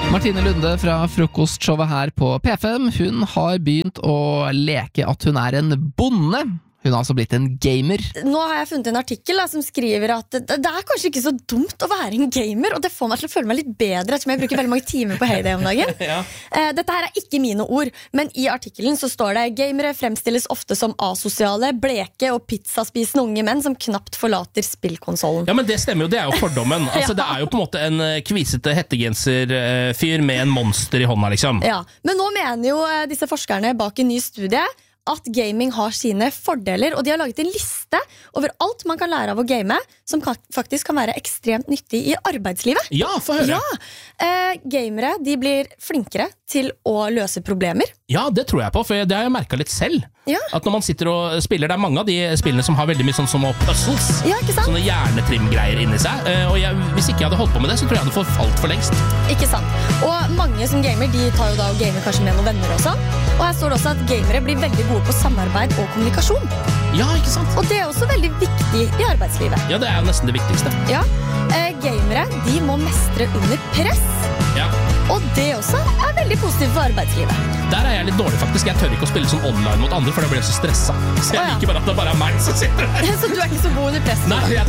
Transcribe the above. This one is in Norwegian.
Martine Lunde fra frokostshowet her på P5, hun har begynt å leke at hun er en bonde. Hun har altså blitt en gamer. Nå har jeg funnet en artikkel som skriver at det er kanskje ikke så dumt å være en gamer, og det får meg til å føle meg litt bedre, ettersom jeg bruker veldig mange timer på Heyday om dagen. Ja. Dette her er ikke mine ord, men i artikkelen så står det: gamere fremstilles ofte som asosiale, bleke og pizzaspisende unge menn som knapt forlater spillkonsolen. Ja, men det stemmer jo, det er jo fordommen. Altså, det er jo på en måte en kvisete hettegenser-fyr med en monster i hånda, liksom. Ja, men nå mener jo disse forskerne bak en ny studie at gaming har sine fordeler, og de har laget en liste over alt man kan lære av å game, som faktisk kan være ekstremt nyttig i arbeidslivet. Ja, få høre. Ja, gamere, de blir flinkere til å løse problemer. Ja, det tror jeg på, for det har jeg merket litt selv. Ja. At når man sitter og spiller, det er mange av de spillene som har veldig mye sånn som puzzles. Ja, ikke sant? Sånne hjernetrimgreier inni seg. Og hvis ikke jeg hadde holdt på med det, så tror jeg jeg hadde forfalt for lengst. Ikke sant? Og mange som gamer, de tar jo da og gamer kanskje med noen venner også. Og her står det også at gamere blir veldig gode på samarbeid og kommunikasjon. Ja, ikke sant? Og det er også veldig viktig i arbeidslivet. Ja, det er jo nesten det viktigste. Ja, gamere, de må mestre under press. Ja. Og det også er veldig positivt for arbeidslivet. Der er jeg litt dårlig, faktisk. Jeg tør ikke å spille som online mot andre, for da blir jeg så stresset. Så jeg liker bare at det bare er meg som sitter der. Så du er ikke så god under press? Nei, jeg